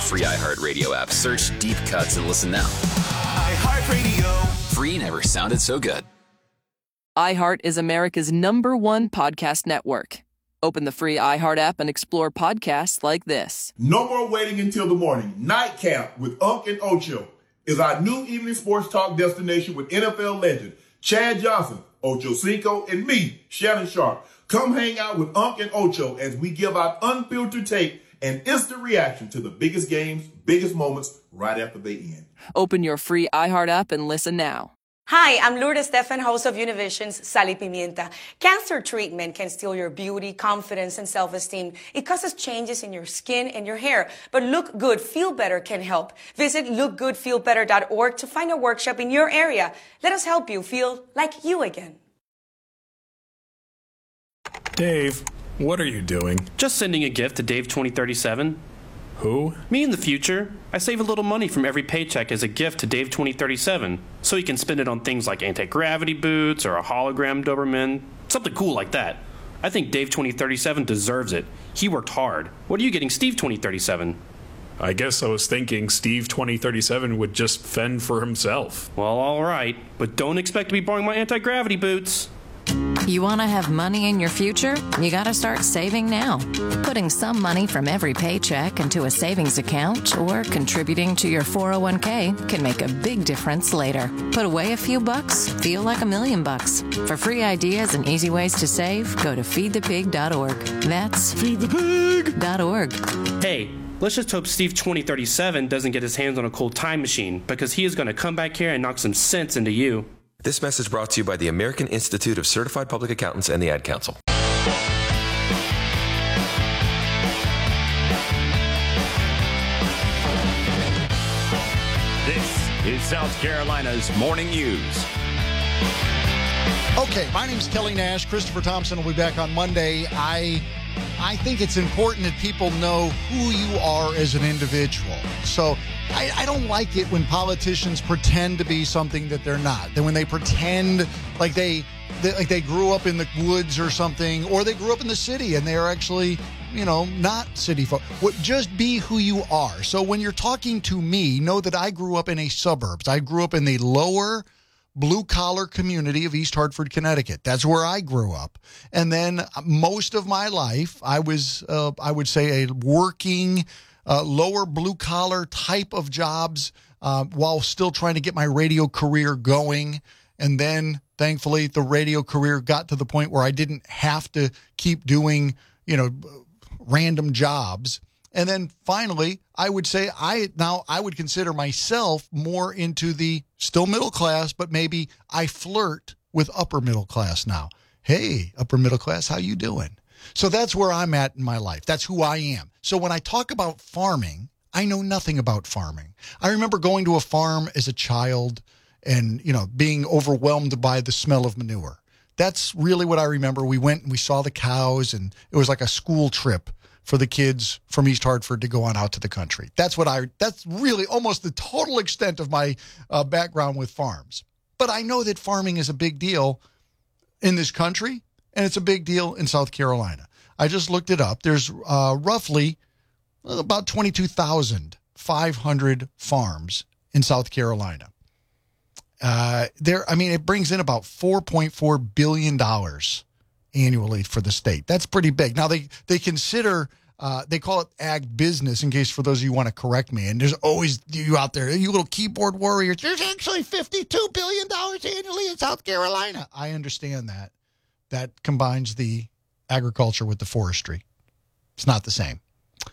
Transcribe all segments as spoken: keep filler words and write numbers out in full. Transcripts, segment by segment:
free iHeartRadio app. Search Deep Cuts and listen now. iHeartRadio. Free never sounded so good. iHeart is America's number one podcast network. Open the free iHeart app and explore podcasts like this. No more waiting until the morning. Nightcap with Unc and Ocho is our new evening sports talk destination with N F L legend Chad Johnson, Ocho Cinco, and me, Shannon Sharp. Come hang out with Unc and Ocho as we give out unfiltered tape and instant reaction to the biggest games, biggest moments right after they end. Open your free iHeart app and listen now. Hi, I'm Lourdes Stefan, host of Univision's Sal y Pimienta. Cancer treatment can steal your beauty, confidence, and self-esteem. It causes changes in your skin and your hair. But Look Good, Feel Better can help. Visit look good feel better dot org to find a workshop in your area. Let us help you feel like you again. Dave, what are you doing? Just sending a gift to Dave twenty thirty-seven. Who? Me in the future. I save a little money from every paycheck as a gift to Dave twenty thirty-seven, so he can spend it on things like anti-gravity boots or a hologram Doberman, something cool like that. I think Dave twenty thirty-seven deserves it. He worked hard. What are you getting Steve twenty thirty-seven? I guess I was thinking Steve twenty thirty-seven would just fend for himself. Well, all right, but don't expect to be borrowing my anti-gravity boots. You want to have money in your future? You got to start saving now. Putting some money from every paycheck into a savings account or contributing to your four oh one k can make a big difference later. Put away a few bucks, feel like a million bucks. For free ideas and easy ways to save, go to feed the pig dot org. That's feed the pig dot org. Hey, let's just hope Steve twenty thirty-seven doesn't get his hands on a cold time machine, because he is going to come back here and knock some sense into you. This message brought to you by the American Institute of Certified Public Accountants and the Ad Council. This is South Carolina's Morning News. Okay, my name's Kelly Nash. Christopher Thompson will be back on Monday. I I think it's important that people know who you are as an individual. So I, I don't like it when politicians pretend to be something that they're not. Then when they pretend like they, they like they grew up in the woods or something, or they grew up in the city and they're actually, you know, not city folk. What, just be who you are. So when you're talking to me, know that I grew up in a suburbs. I grew up in the lower blue-collar community of East Hartford, Connecticut. That's where I grew up. And then most of my life, I was, uh, I would say, a working, uh, lower blue-collar type of jobs uh, while still trying to get my radio career going. And then, thankfully, the radio career got to the point where I didn't have to keep doing, you know, random jobs. And then finally, I would say I now I would consider myself more into the still middle class, but maybe I flirt with upper middle class now. Hey, upper middle class, how you doing? So that's where I'm at in my life. That's who I am. So when I talk about farming, I know nothing about farming. I remember going to a farm as a child and, you know, being overwhelmed by the smell of manure. That's really what I remember. We went and we saw the cows, and it was like a school trip for the kids from East Hartford to go on out to the country. That's what I, that's really almost the total extent of my uh, background with farms. But I know that farming is a big deal in this country, and it's a big deal in South Carolina. I just looked it up. There's uh, roughly about twenty-two thousand five hundred farms in South Carolina. Uh, there, I mean, it brings in about four point four billion dollars annually for the state. That's pretty big. Now, they, they consider, uh, they call it ag business, in case for those of you who want to correct me. And there's always you out there, you little keyboard warriors. There's actually fifty-two billion dollars annually in South Carolina. I understand that. That combines the agriculture with the forestry. It's not the same.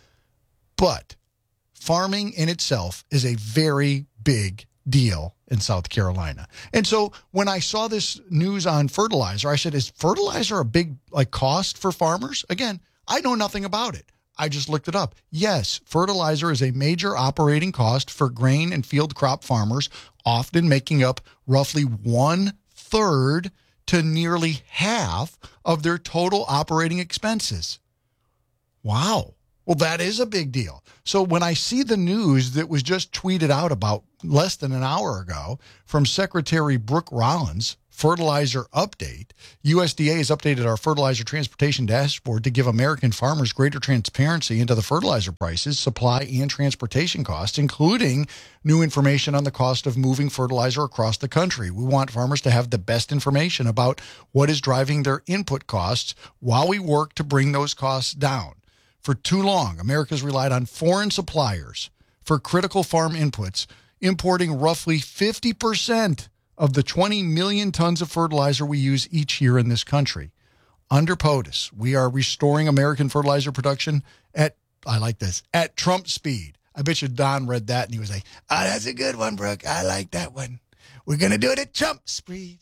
But farming in itself is a very big deal in South Carolina. And so when I saw this news on fertilizer, I said, is fertilizer a big like cost for farmers? Again, I know nothing about it. I just looked it up. Yes, fertilizer is a major operating cost for grain and field crop farmers, often making up roughly one third to nearly half of their total operating expenses. Wow. Well, that is a big deal. So when I see the news that was just tweeted out about less than an hour ago from Secretary Brooke Rollins, fertilizer update. U S D A has updated our fertilizer transportation dashboard to give American farmers greater transparency into the fertilizer prices, supply, and transportation costs, including new information on the cost of moving fertilizer across the country. We want farmers to have the best information about what is driving their input costs while we work to bring those costs down. For too long, America's relied on foreign suppliers for critical farm inputs, importing roughly fifty percent of the twenty million tons of fertilizer we use each year in this country. Under POTUS, we are restoring American fertilizer production at, I like this, at Trump speed. I bet you Don read that and he was like, oh, that's a good one, Brooke. I like that one. We're going to do it at Trump speed.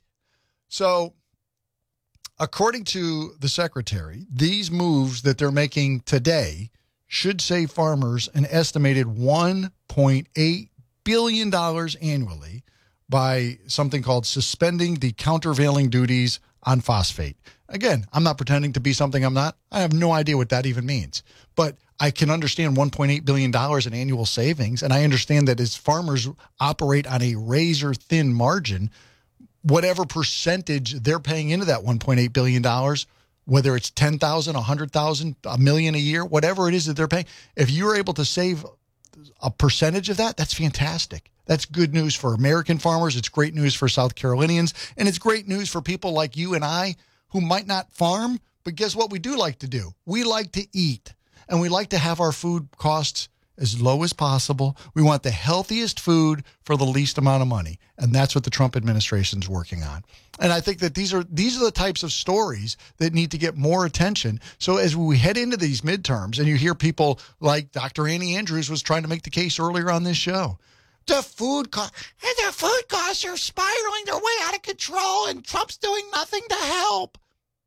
So, according to the secretary, these moves that they're making today should save farmers an estimated one point eight billion dollars annually by something called suspending the countervailing duties on phosphate. Again, I'm not pretending to be something I'm not. I have no idea what that even means. But I can understand one point eight billion dollars in annual savings, and I understand that as farmers operate on a razor-thin margin, whatever percentage they're paying into that one point eight billion dollars, whether it's ten thousand dollars, one hundred thousand dollars, a million a year, whatever it is that they're paying, if you're able to save a percentage of that, that's fantastic. That's good news for American farmers. It's great news for South Carolinians. And it's great news for people like you and I who might not farm, but guess what we do like to do? We like to eat, and we like to have our food costs as low as possible. We want the healthiest food for the least amount of money, and that's what the Trump administration's working on. And I think that these are these are the types of stories that need to get more attention. So as we head into these midterms, and you hear people like Doctor Annie Andrews was trying to make the case earlier on this show, the food costs, the food costs are spiraling their way out of control, and Trump's doing nothing to help.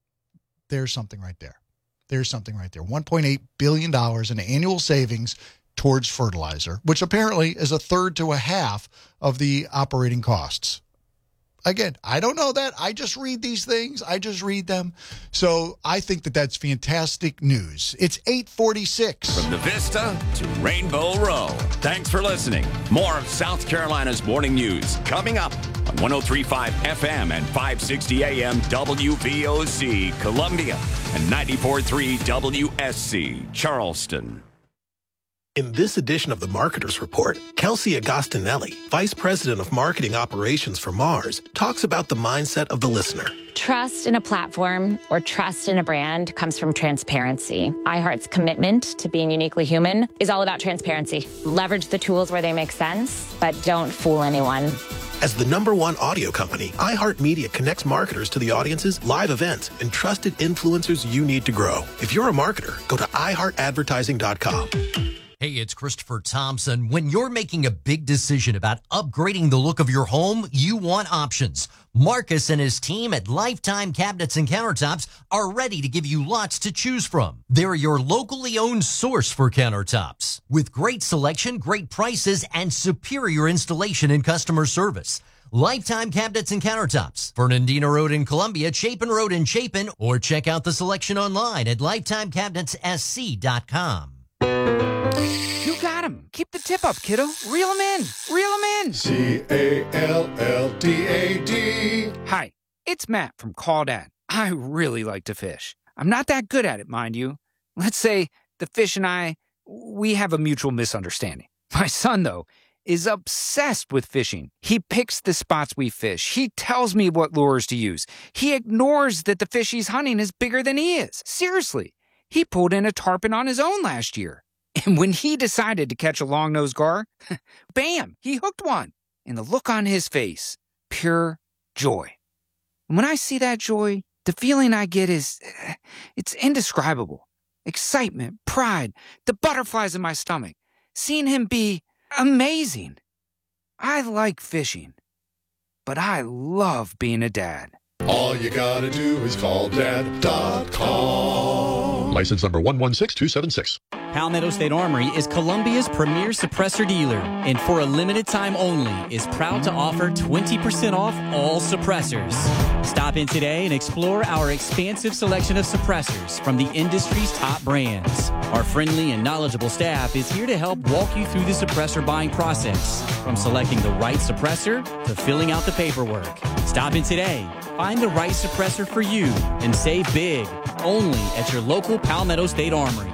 There's something right there. There's something right there. one point eight billion dollars in annual savings towards fertilizer, which apparently is a third to a half of the operating costs. Again, I don't know that. I just read these things. I just read them. So I think that that's fantastic news. It's eight forty-six. From the Vista to Rainbow Row. Thanks for listening. More of South Carolina's Morning News coming up on one oh three point five F M and five sixty A M W V O C Columbia and ninety-four point three W S C Charleston. In this edition of the Marketers Report, Kelsey Agostinelli, Vice President of Marketing Operations for Mars, talks about the mindset of the listener. Trust in a platform or trust in a brand comes from transparency. iHeart's commitment to being uniquely human is all about transparency. Leverage the tools where they make sense, but don't fool anyone. As the number one audio company, iHeartMedia connects marketers to the audiences, live events, and trusted influencers you need to grow. If you're a marketer, go to i heart advertising dot com. Hey, it's Christopher Thompson. When you're making a big decision about upgrading the look of your home, you want options. Marcus and his team at Lifetime Cabinets and Countertops are ready to give you lots to choose from. They're your locally owned source for countertops, with great selection, great prices, and superior installation and customer service. Lifetime Cabinets and Countertops, Fernandina Road in Columbia, Chapin Road in Chapin, or check out the selection online at lifetime cabinets s c dot com. You got him. Keep the tip up, kiddo. Reel him in. Reel him in. C A L L D A D. Hi, it's Matt from Call Dad. I really like to fish. I'm not that good at it, mind you. Let's say the fish and I, we have a mutual misunderstanding. My son, though, is obsessed with fishing. He picks the spots we fish. He tells me what lures to use. He ignores that the fish he's hunting is bigger than he is. Seriously. He pulled in a tarpon on his own last year. And when he decided to catch a long-nosed gar, bam, he hooked one. And the look on his face, pure joy. And when I see that joy, the feeling I get is, it's indescribable. Excitement, pride, the butterflies in my stomach. Seeing him be amazing. I like fishing, but I love being a dad. All you gotta do is call dad dot com. License number one one six two seven six. Palmetto State Armory is Columbia's premier suppressor dealer, and for a limited time only is proud to offer twenty percent off all suppressors. Stop in today and explore our expansive selection of suppressors from the industry's top brands. Our friendly and knowledgeable staff is here to help walk you through the suppressor buying process, from selecting the right suppressor to filling out the paperwork. Stop in today. Find the right suppressor for you and save big only at your local Palmetto State Armory.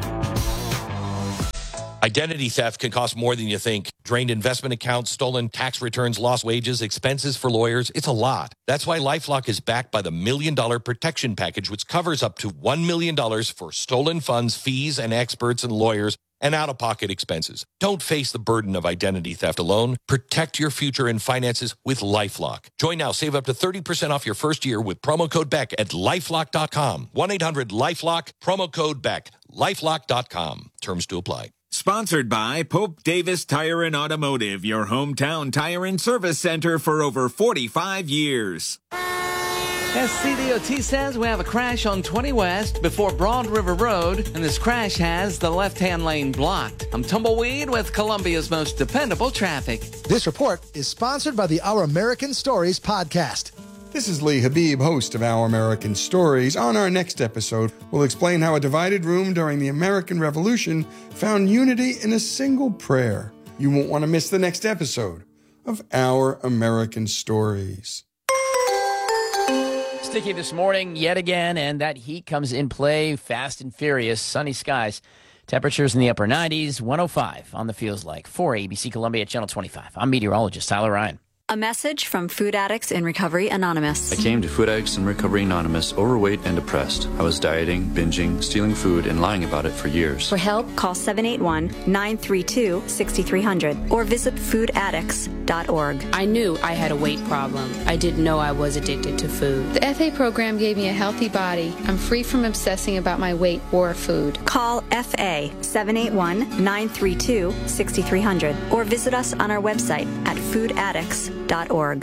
Identity theft can cost more than you think. Drained investment accounts, stolen tax returns, lost wages, expenses for lawyers. It's a lot. That's why LifeLock is backed by the Million Dollar Protection Package, which covers up to one million dollars for stolen funds, fees, and experts and lawyers, and out-of-pocket expenses. Don't face the burden of identity theft alone. Protect your future and finances with LifeLock. Join now. Save up to thirty percent off your first year with promo code Beck at lifelock dot com. one eight hundred lifelock, promo code Beck. lifelock dot com. Terms to apply. Sponsored by Pope Davis Tire and Automotive, your hometown tire and service center for over forty-five years. S C D O T says we have a crash on twenty West before Broad River Road, and this crash has the left-hand lane blocked. I'm Tumbleweed with Columbia's most dependable traffic. This report is sponsored by the Our American Stories podcast. This is Lee Habib, host of Our American Stories. On our next episode, we'll explain how a divided room during the American Revolution found unity in a single prayer. You won't want to miss the next episode of Our American Stories. Sticky this morning yet again, and that heat comes in play fast and furious. Sunny skies. Temperatures in the upper nineties, one oh five on the feels like. For A B C Columbia at Channel twenty-five, I'm meteorologist Tyler Ryan. A message from Food Addicts in Recovery Anonymous. I came to Food Addicts in Recovery Anonymous overweight and depressed. I was dieting, binging, stealing food, and lying about it for years. For help, call seven eight one, nine three two, six three zero zero or visit food addicts dot org. I knew I had a weight problem. I didn't know I was addicted to food. The F A program gave me a healthy body. I'm free from obsessing about my weight or food. Call F A seven eight one, nine three two, six three zero zero or visit us on our website at food addicts dot org.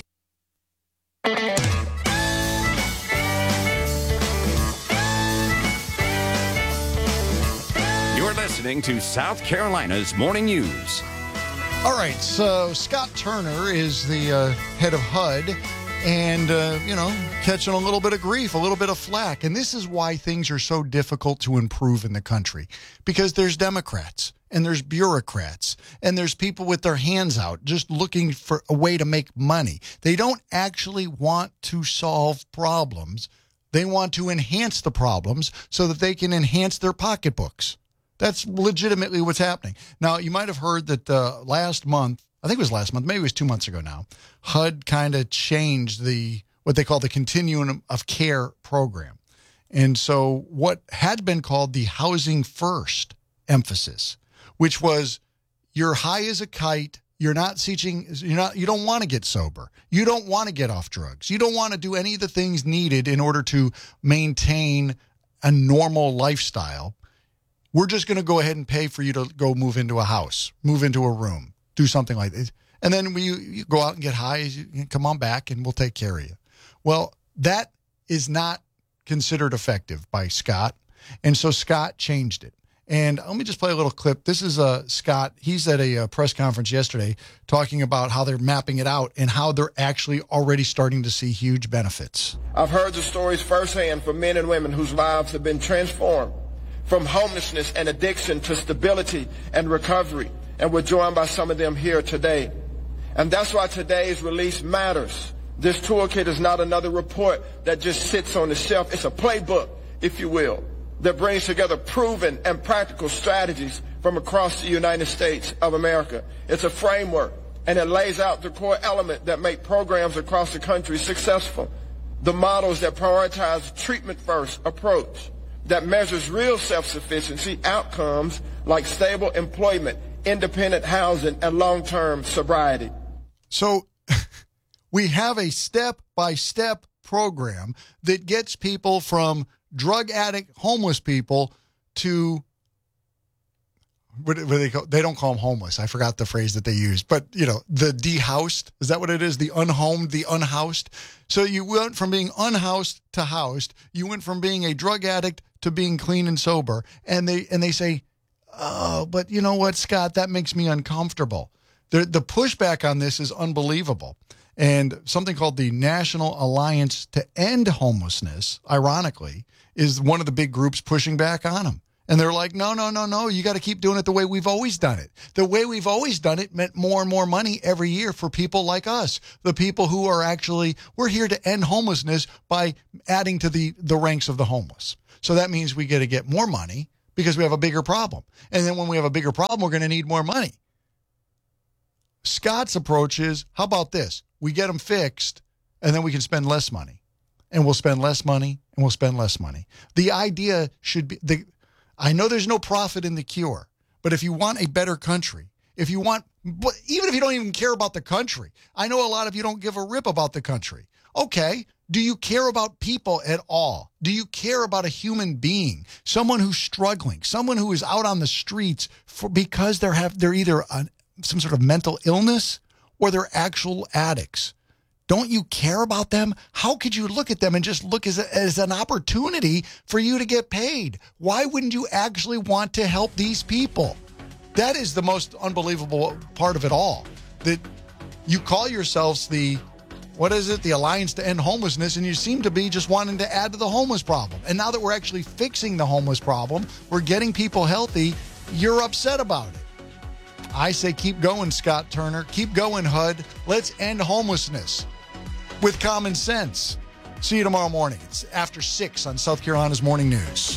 You're listening to South Carolina's Morning News. All right, so Scott Turner is the uh, head of H U D and, uh, you know, catching a little bit of grief, a little bit of flack. And this is why things are so difficult to improve in the country, because there's Democrats and there's bureaucrats and there's people with their hands out just looking for a way to make money. They don't actually want to solve problems. They want to enhance the problems so that they can enhance their pocketbooks. That's legitimately what's happening. Now, you might have heard that uh, last month, I think it was last month, maybe it was two months ago now, H U D kind of changed the what they call the Continuum of Care program. And so what had been called the Housing First emphasis, which was you're high as a kite, you're not seeking, you're not, you don't want to get sober, you don't want to get off drugs, you don't want to do any of the things needed in order to maintain a normal lifestyle. We're just going to go ahead and pay for you to go move into a house, move into a room, do something like this. And then we, you go out and get high, you come on back and we'll take care of you. Well, that is not considered effective by Scott. And so Scott changed it. And let me just play a little clip. This is uh, Scott. He's at a, a press conference yesterday talking about how they're mapping it out and how they're actually already starting to see huge benefits. I've heard the stories firsthand from men and women whose lives have been transformed from homelessness and addiction to stability and recovery. And we're joined by some of them here today. And that's why today's release matters. This toolkit is not another report that just sits on the shelf. It's a playbook, if you will, that brings together proven and practical strategies from across the United States of America. It's a framework, and it lays out the core element that make programs across the country successful. The models that prioritize treatment-first approach that measures real self-sufficiency outcomes like stable employment, independent housing, and long-term sobriety. So we have a step-by-step program that gets people from drug addict, homeless people to what, what they call, they don't call them homeless. I forgot the phrase that they use, but you know, the dehoused. Is that what it is? The unhomed, the unhoused. So you went from being unhoused to housed. You went from being a drug addict to being clean and sober. And they and they say, oh, but you know what, Scott, that makes me uncomfortable. The the pushback on this is unbelievable. And something called the National Alliance to End Homelessness, ironically, is one of the big groups pushing back on them. And they're like, no, no, no, no, you got to keep doing it the way we've always done it. The way we've always done it meant more and more money every year for people like us, the people who are actually, we're here to end homelessness by adding to the, the ranks of the homeless. So that means we get to get more money because we have a bigger problem. And then when we have a bigger problem, we're going to need more money. Scott's approach is, how about this? We get them fixed, and then we can spend less money. And we'll spend less money, and we'll spend less money. The idea should be... the. I know there's no profit in the cure, but if you want a better country, if you want, even if you don't even care about the country, I know a lot of you don't give a rip about the country. Okay, do you care about people at all? Do you care about a human being, someone who's struggling, someone who is out on the streets for because they're have they're either on some sort of mental illness or they're actual addicts? Don't you care about them? How could you look at them and just look as, a, as an opportunity for you to get paid? Why wouldn't you actually want to help these people? That is the most unbelievable part of it all. That you call yourselves the, what is it, the Alliance to End Homelessness, and you seem to be just wanting to add to the homeless problem. And now that we're actually fixing the homeless problem, we're getting people healthy, you're upset about it. I say keep going, Scott Turner. Keep going, H U D. Let's end homelessness with common sense. See you tomorrow morning. It's after six on South Carolina's Morning News.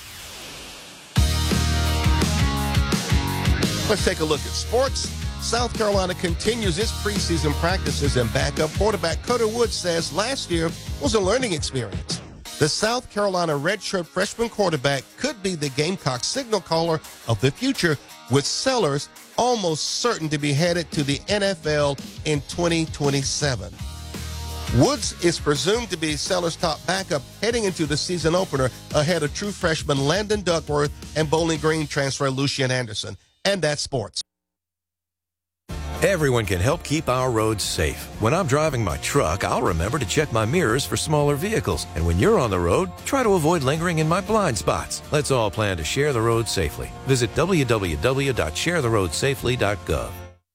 Let's take a look at sports. South Carolina continues its preseason practices, and backup quarterback Cutter Woods says last year was a learning experience. The South Carolina redshirt freshman quarterback could be the Gamecock signal caller of the future, with Sellers almost certain to be headed to the N F L in twenty twenty-seven. Woods is presumed to be Sellers' top backup heading into the season opener ahead of true freshman Landon Duckworth and Bowling Green transfer Lucian Anderson. And that's sports. Everyone can help keep our roads safe. When I'm driving my truck, I'll remember to check my mirrors for smaller vehicles. And when you're on the road, try to avoid lingering in my blind spots. Let's all plan to share the road safely. Visit w w w dot share the road safely dot gov.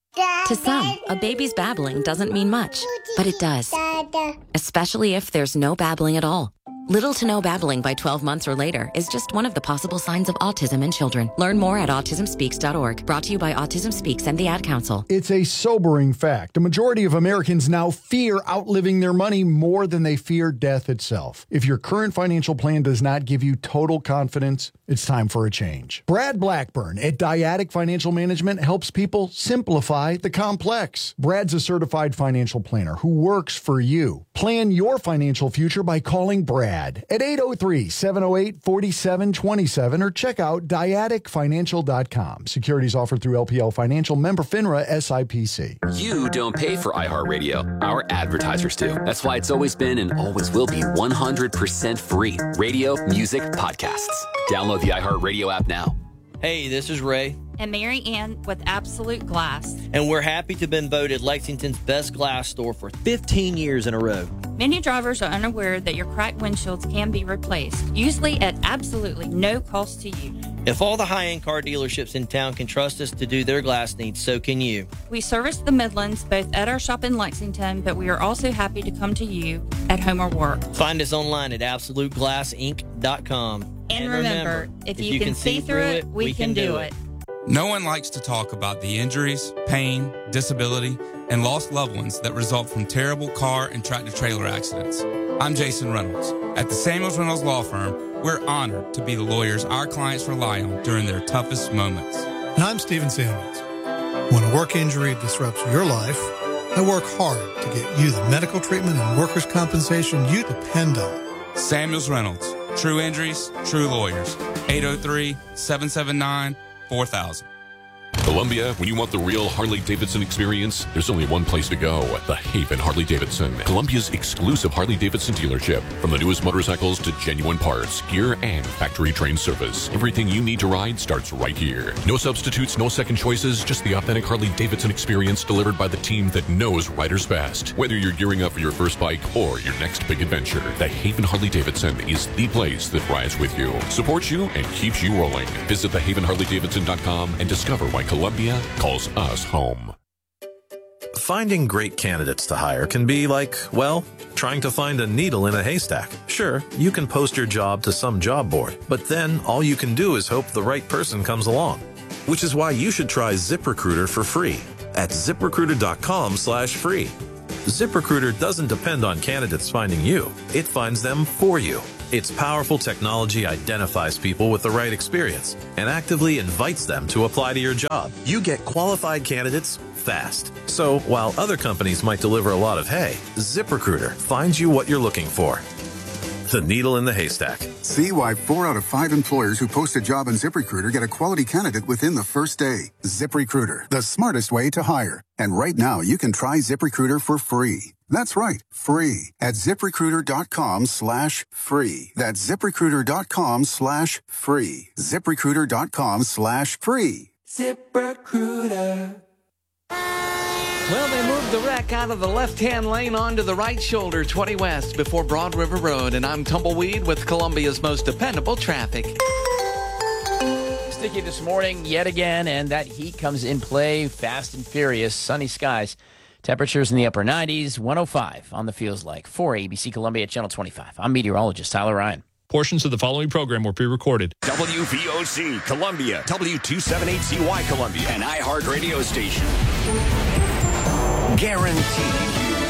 To some, a baby's babbling doesn't mean much, but it does. Especially if there's no babbling at all. Little to no babbling by twelve months or later is just one of the possible signs of autism in children. Learn more at autism speaks dot org. Brought to you by Autism Speaks and the Ad Council. It's a sobering fact. A majority of Americans now fear outliving their money more than they fear death itself. If your current financial plan does not give you total confidence, it's time for a change. Brad Blackburn at Dyadic Financial Management helps people simplify the complex. Brad's a certified financial planner who works for you. Plan your financial future by calling Brad at eight oh three, seven oh eight, four seven two seven or check out dyadic financial dot com. Securities offered through L P L Financial, member FINRA, S I P C. You don't pay for iHeartRadio. Our advertisers do. That's why it's always been and always will be one hundred percent free. Radio, music, podcasts. Download the iHeartRadio app now. Hey, this is Ray. And Mary Ann with Absolute Glass. And we're happy to have been voted Lexington's best glass store for fifteen years in a row. Many drivers are unaware that your cracked windshields can be replaced, usually at absolutely no cost to you. If all the high-end car dealerships in town can trust us to do their glass needs, so can you. We service the Midlands, both at our shop in Lexington, but we are also happy to come to you at home or work. Find us online at absolute glass inc dot com. And, and remember, remember, if, if you, you can, can see through it, we, we can, can do it. it. No one likes to talk about the injuries, pain, disability, and lost loved ones that result from terrible car and tractor-trailer accidents. I'm Jason Reynolds. At the Samuels Reynolds Law Firm, we're honored to be the lawyers our clients rely on during their toughest moments. And I'm Stephen Samuels. When a work injury disrupts your life, I work hard to get you the medical treatment and workers' compensation you depend on. Samuels Reynolds. True injuries, true lawyers. eight oh three, seven seven nine, four thousand. Columbia, when you want the real Harley-Davidson experience, there's only one place to go, the Haven Harley-Davidson, Columbia's exclusive Harley-Davidson dealership. From the newest motorcycles to genuine parts, gear, and factory-trained service, everything you need to ride starts right here. No substitutes, no second choices, just the authentic Harley-Davidson experience delivered by the team that knows riders best. Whether you're gearing up for your first bike or your next big adventure, the Haven Harley-Davidson is the place that rides with you, supports you, and keeps you rolling. Visit the haven harley davidson dot com and discover why Columbia calls us home. Finding great candidates to hire can be like, well, trying to find a needle in a haystack. Sure, you can post your job to some job board, but then all you can do is hope the right person comes along. Which is why you should try ZipRecruiter for free at ZipRecruiter.com slash free. ZipRecruiter doesn't depend on candidates finding you. It finds them for you. Its powerful technology identifies people with the right experience and actively invites them to apply to your job. You get qualified candidates fast. So while other companies might deliver a lot of hay, ZipRecruiter finds you what you're looking for. The needle in the haystack. See why four out of five employers who post a job on ZipRecruiter get a quality candidate within the first day. ZipRecruiter, the smartest way to hire. And right now, you can try ZipRecruiter for free. That's right, free at ZipRecruiter.com slash free. That's ZipRecruiter.com slash free. ZipRecruiter.com slash free. ZipRecruiter. Well, they moved the wreck out of the left-hand lane onto the right shoulder, twenty West, before Broad River Road. And I'm Tumbleweed with Columbia's most dependable traffic. Sticky this morning yet again, and that heat comes in play fast and furious. Sunny skies. Temperatures in the upper nineties, one oh five on the feels like. For A B C Columbia at Channel twenty-five. I'm meteorologist Tyler Ryan. Portions of the following program were pre-recorded. W V O C Columbia, W two seventy-eight C Y Columbia, an iHeart radio station. Guaranteed.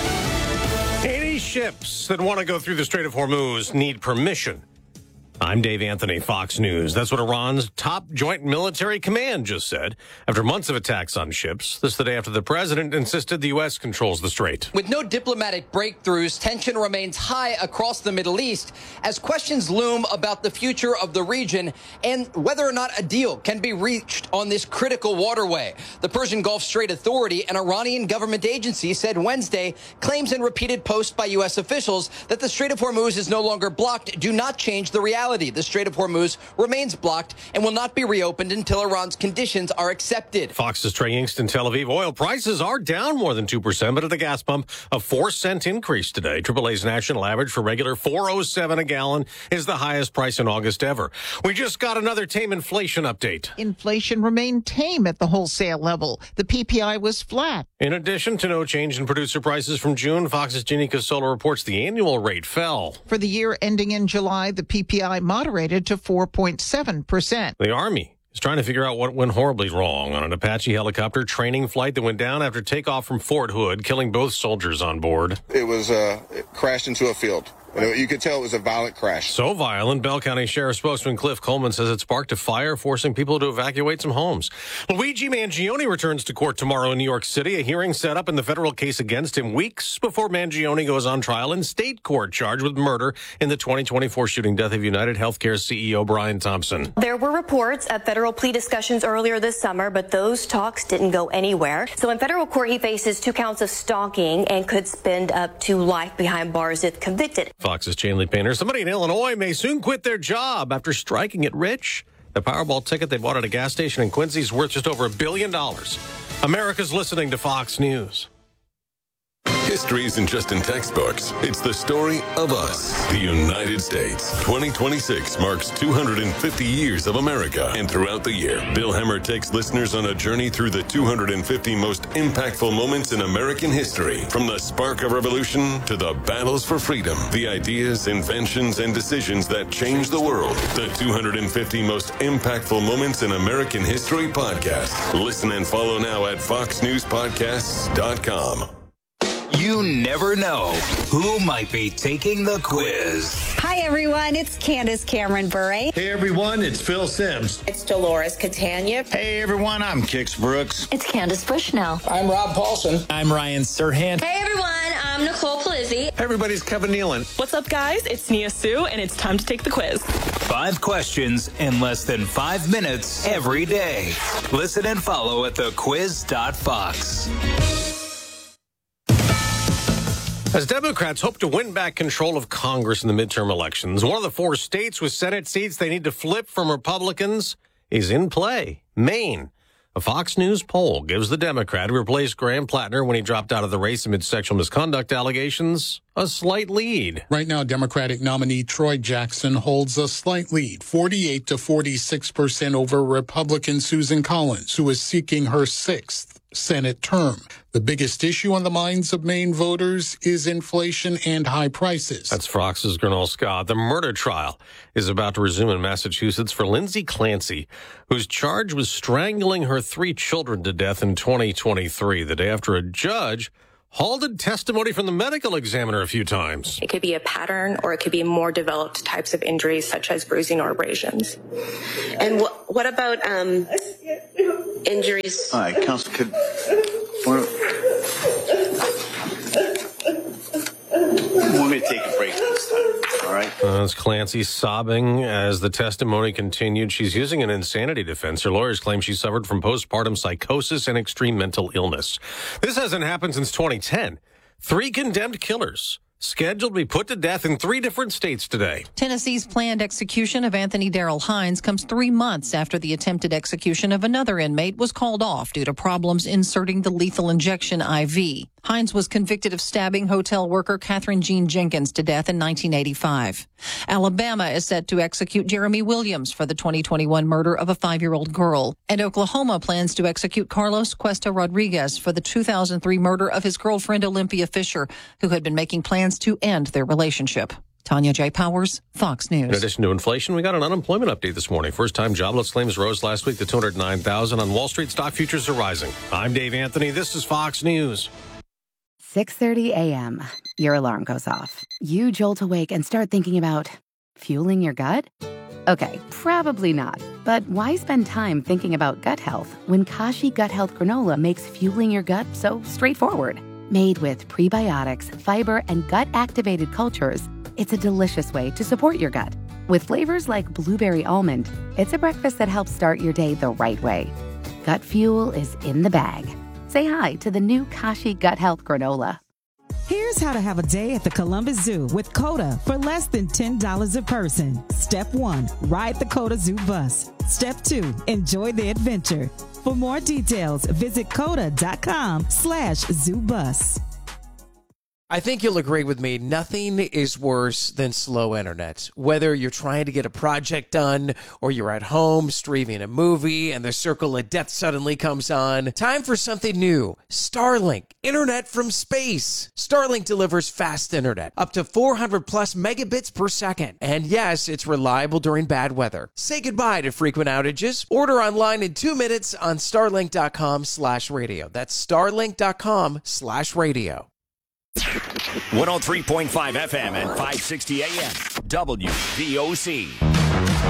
Any ships that want to go through the Strait of Hormuz need permission. I'm Dave Anthony, Fox News. That's what Iran's top joint military command just said after months of attacks on ships. This the day after the president insisted the U S controls the strait. With no diplomatic breakthroughs, tension remains high across the Middle East as questions loom about the future of the region and whether or not a deal can be reached on this critical waterway. The Persian Gulf Strait Authority, an Iranian government agency, said Wednesday claims and repeated posts by U S officials that the Strait of Hormuz is no longer blocked do not change the reality. The Strait of Hormuz remains blocked and will not be reopened until Iran's conditions are accepted. Fox's Trey Yingst in Tel Aviv. Oil prices are down more than two percent, but at the gas pump, a four cent increase today. triple A's national average for regular four oh seven a gallon is the highest price in August ever. We just got another tame inflation update. Inflation remained tame at the wholesale level. The P P I was flat. In addition to no change in producer prices from June, Fox's Jeannie Casolo reports the annual rate fell. For the year ending in July, the P P I moderated to four point seven percent. The Army is trying to figure out what went horribly wrong on an Apache helicopter training flight that went down after takeoff from Fort Hood, killing both soldiers on board. It was uh, it crashed into a field. And you could tell it was a violent crash. So violent, Bell County Sheriff spokesman Cliff Coleman says it sparked a fire, forcing people to evacuate some homes. Luigi Mangione returns to court tomorrow in New York City. A hearing set up in the federal case against him weeks before Mangione goes on trial in state court, charged with murder in the twenty twenty-four shooting death of United Healthcare C E O Brian Thompson. There were reports of federal plea discussions earlier this summer, but those talks didn't go anywhere. So in federal court, he faces two counts of stalking and could spend up to life behind bars if convicted. Fox's Chainley Painter. Somebody in Illinois may soon quit their job after striking it rich. The Powerball ticket they bought at a gas station in Quincy is worth just over a billion dollars. America's listening to Fox News. History isn't just in textbooks. It's the story of us, the United States. twenty twenty-six marks two hundred fifty years of America. And throughout the year, Bill Hemmer takes listeners on a journey through the two hundred fifty most impactful moments in American history. From the spark of revolution to the battles for freedom, the ideas, inventions, and decisions that changed the world. The two hundred fifty most impactful moments in American history podcast. Listen and follow now at fox news podcasts dot com. You never know who might be taking the quiz. Hi, everyone. It's Candace Cameron Bure. Hey, everyone. It's Phil Sims. It's Dolores Catania. Hey, everyone. I'm Kix Brooks. It's Candace Bushnell. I'm Rob Paulson. I'm Ryan Serhant. Hey, everyone. I'm Nicole Palizzi. Hey, everybody's Kevin Nealon. What's up, guys? It's Nia Sue, and it's time to take the quiz. Five questions in less than five minutes every day. Listen and follow at the quiz dot fox. As Democrats hope to win back control of Congress in the midterm elections, one of the four states with Senate seats they need to flip from Republicans is in play, Maine. A Fox News poll gives the Democrat who replaced Graham Plattner when he dropped out of the race amid sexual misconduct allegations a slight lead. Right now, Democratic nominee Troy Jackson holds a slight lead, forty-eight to forty-six percent over Republican Susan Collins, who is seeking her sixth Senate term. The biggest issue on the minds of Maine voters is inflation and high prices. That's Fox's Gernal Scott. The murder trial is about to resume in Massachusetts for Lindsay Clancy, who's charged with strangling her three children to death in twenty twenty-three, the day after a judge halted testimony from the medical examiner a few times. It could be a pattern, or it could be more developed types of injuries, such as bruising or abrasions. And wh- what about um, injuries? All right, Counsel, could... Want me to take a break this time, all right? Uh, as Clancy sobbing as the testimony continued. She's using an insanity defense. Her lawyers claim she suffered from postpartum psychosis and extreme mental illness. This hasn't happened since twenty ten. Three condemned killers scheduled to be put to death in three different states today. Tennessee's planned execution of Anthony Darrell Hines comes three months after the attempted execution of another inmate was called off due to problems inserting the lethal injection I V. Hines was convicted of stabbing hotel worker Catherine Jean Jenkins to death in nineteen eighty-five. Alabama is set to execute Jeremy Williams for the twenty twenty-one murder of a five-year-old girl. And Oklahoma plans to execute Carlos Cuesta Rodriguez for the two thousand three murder of his girlfriend Olympia Fisher, who had been making plans to end their relationship. Tanya J. Powers, Fox News. In addition to inflation, we got an unemployment update this morning. First-time jobless claims rose last week to two hundred nine thousand. On Wall Street, stock futures are rising. I'm Dave Anthony. This is Fox News. six thirty a.m. Your alarm goes off. You jolt awake and start thinking about fueling your gut? Okay, probably not. But why spend time thinking about gut health when Kashi Gut Health Granola makes fueling your gut so straightforward? Made with prebiotics, fiber, and gut-activated cultures, it's a delicious way to support your gut. With flavors like blueberry almond, it's a breakfast that helps start your day the right way. Gut fuel is in the bag. Say hi to the new Kashi Gut Health Granola. Here's how to have a day at the Columbus Zoo with COTA for less than ten dollars a person. Step one, ride the COTA Zoo bus. Step two, enjoy the adventure. For more details, visit coda.com slash zoo bus. I think you'll agree with me, nothing is worse than slow internet. Whether you're trying to get a project done or you're at home streaming a movie and the circle of death suddenly comes on, time for something new. Starlink, internet from space. Starlink delivers fast internet, up to four hundred plus megabits per second. And yes, it's reliable during bad weather. Say goodbye to frequent outages. Order online in two minutes on starlink.com slash radio. That's starlink.com slash radio. one oh three point five F M and five sixty A M W V O C.